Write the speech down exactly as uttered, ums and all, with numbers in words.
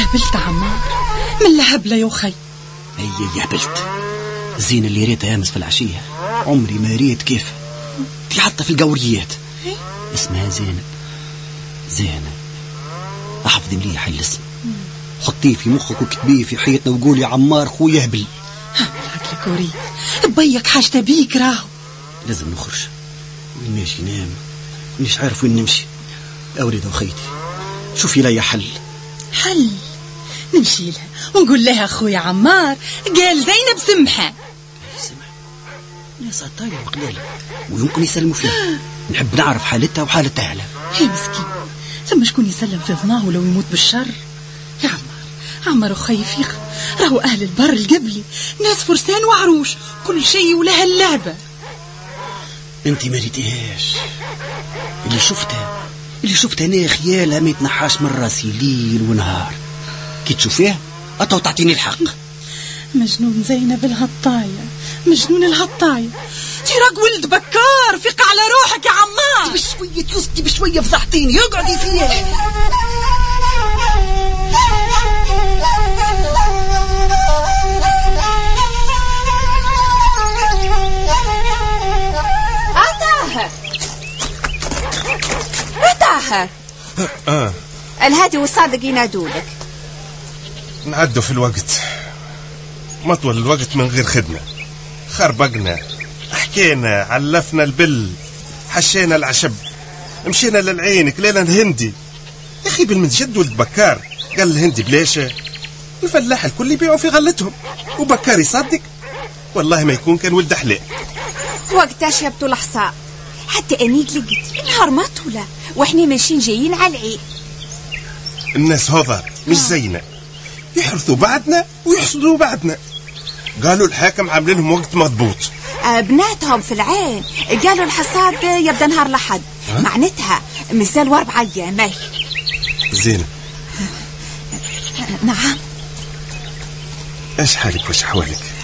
هبلت عمار من لهبلة يا أخي. هي هبلت. الزينة اللي ريتها أمس في العشية عمري ما ريت كيف دي حتى في القوريات. اسمها زينب. زينب احفظي مليح الاسم، حطيه في مخك وكتبيه في حيطنا وقولي عمار خويا هبل. هبلك لك وريد بيك حاجة بيك راهو. لازم نخرج. وين ماشي نام مش عارف وين نمشي. أوريد أخيتي شوفي لي حل. حل نمشي لها ونقول لها أخويا عمار قال زينب سمحة. سمح ناس طايلة وقلالة ويمكن يسلموا فيها. نحب نعرف حالتها وحالتها أهلها. هي مسكين ثم شكون يسلم في ظناه لو يموت بالشر. يا عمار عمار أخي فيخ راهو أهل البر القبلي ناس فرسان وعروش كل شيء ولها اللعبة. انتي ما ريتيهاش. اللي شفتها اللي شفتها انا خيالها ما يتنحاش من راسي ليل ونهار. كي تشوفيها أتو تعطيني الحق. مجنون زينب الهطاية مجنون الهطاية. تيراك ولد بكار فيق على روحك يا عمار. بشوية يسكي بشوية فضحتيني. يقعدي فيها. طاهر طاهر اه الهادي والصادق ينادولك. نعدوا في الوقت ما طول الوقت من غير خدمة. خربقنا حكينا علفنا البل حشينا العشب مشينا للعينك ليلة الهندي. يا أخي بالمنجد ولد بكار قال الهندي بليشة. الفلاح الكل يبيعوا في غلتهم وبكار يصدق. والله ما يكون كان ولد حلال. وقتها شبتوا الحصاء حتى أني قلقت النهار ما طولة وإحنا ماشيين جايين على العيد. الناس هذا مش زينا يحرثوا بعدنا ويحصدوا بعدنا. قالوا الحاكم عاملينهم وقت مضبوط. بناتهم في العين قالوا الحصاد يبدأ نهار لحد معناتها مازال واربع أيام. زينب نعم ايش حالك وش حوالك؟